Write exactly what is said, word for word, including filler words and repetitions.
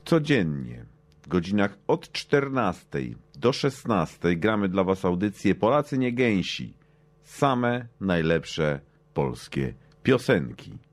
Codziennie w godzinach od czternastej do szesnastej gramy dla Was audycję Polacy nie gęsi. Same najlepsze polskie piosenki.